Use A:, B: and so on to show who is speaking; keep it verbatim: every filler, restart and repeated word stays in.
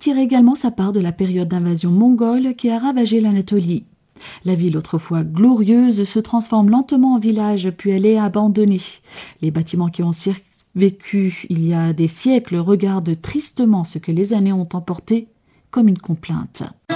A: tire également sa part de la période d'invasion mongole qui a ravagé l'Anatolie. La ville autrefois glorieuse se transforme lentement en village, puis elle est abandonnée. Les bâtiments qui ont survécu il y a des siècles regardent tristement ce que les années ont emporté comme une complainte.